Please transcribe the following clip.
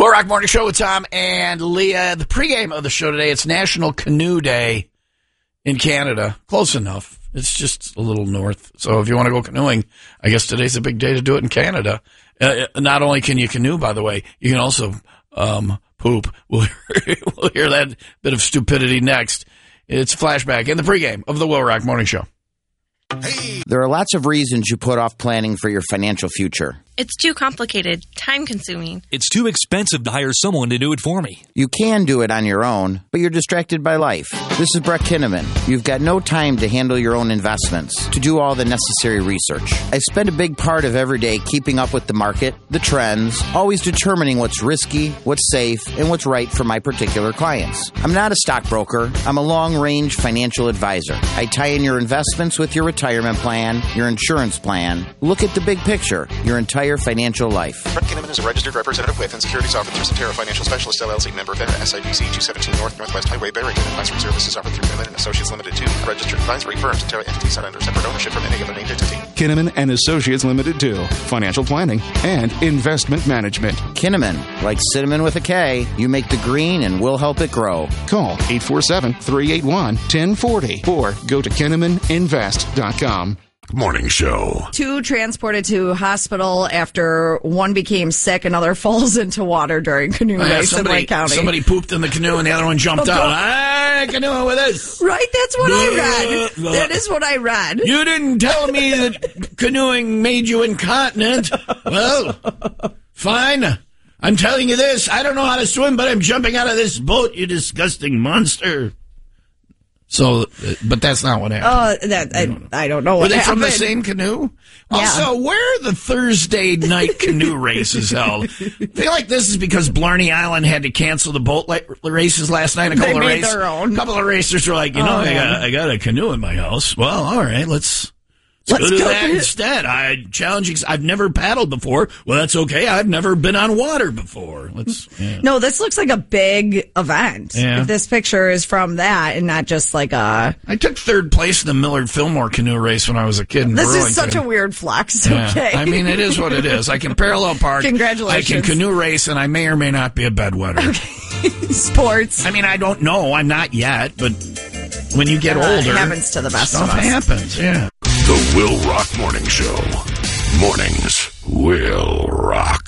Will Rock Morning Show with Tom and Leah. The pregame of the show today, it's National Canoe Day in Canada. Close enough. It's just a little north. So if you want to go canoeing, I guess today's a big day to do it in Canada. Not only can you canoe, by the way, you can also poop. We'll hear that bit of stupidity next. It's Flashback in the pregame of the Will Rock Morning Show. Hey. There are lots of reasons you put off planning for your financial future. It's too complicated, time-consuming. It's too expensive to hire someone to do it for me. You can do it on your own, but you're distracted by life. This is Brett Kinnaman. You've got no time to handle your own investments, to do all the necessary research. I spend a big part of every day keeping up with the market, the trends, always determining what's risky, what's safe, and what's right for my particular clients. I'm not a stockbroker. I'm a long-range financial advisor. I tie in your investments with your retirement plan, your insurance plan. Look at the big picture, your entire financial life. Brett Kinnaman is a registered representative with and securities offered through Cetera Financial Specialist LLC, member FINRA, SIPC 217 North Northwest Highway, Barrington. Advisory services offered through Kinnaman and Associates Limited 2, registered advisory firm. Cetera entities not under separate ownership from any other named entity. Kinnaman and Associates Limited 2, financial planning and investment management. Kinnaman, like cinnamon with a K, you make the green and we'll help it grow. Call 847-381-1040 or go to KinnamanInvest.com. Morning Show. 2 transported to hospital after one became sick, another falls into water during canoe race in Lake County. Somebody pooped in the canoe and the other one jumped out. I canoeing with us. Right, that's what I read. That is what I read. You didn't tell me that canoeing made you incontinent. Well, fine. I'm telling you this. I don't know how to swim, but I'm jumping out of this boat, you disgusting monster. So, but that's not what happened. I don't know what happened. Were they from the same canoe? Yeah. Also, where are the Thursday night canoe races held? I feel like this is because Blarney Island had to cancel the boat races last night. A couple of racers were like, I got a canoe in my house. Well, all right, let's go to that instead. I challenge you. I've never paddled before. Well, that's okay. I've never been on water before. No, this looks like a big event. Yeah. If this picture is from that and not just like a... I took 3rd place in the Millard Fillmore canoe race when I was a kid in Burlington. This is such a weird flex. Yeah. Okay. I mean, it is what it is. I can parallel park. Congratulations. I can canoe race, and I may or may not be a bedwetter. Okay. Sports. I mean, I don't know. I'm not yet, but when you get older... It happens to the best stuff of us. happens, yeah. The Will Rock Morning Show. Mornings will rock.